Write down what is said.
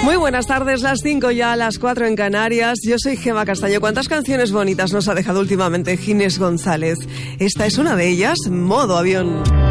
Muy buenas tardes, las 5 ya, las 4 en Canarias. Yo soy Gemma Castaño. ¿Cuántas canciones bonitas nos ha dejado últimamente Ginés González? Esta es una de ellas, Modo Avión.